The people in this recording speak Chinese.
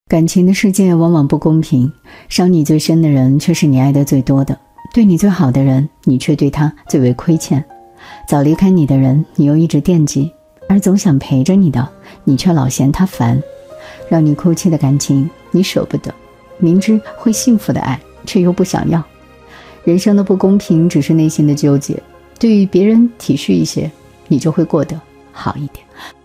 感情的世界往往不公平，伤你最深的人却是你爱的最多的，对你最好的人，你却对他最为亏欠。早离开你的人，你又一直惦记，而总想陪着你的，你却老嫌他烦。让你哭泣的感情，你舍不得，明知会幸福的爱，却又不想要。人生的不公平只是内心的纠结，对于别人体恤一些，你就会过得好一点。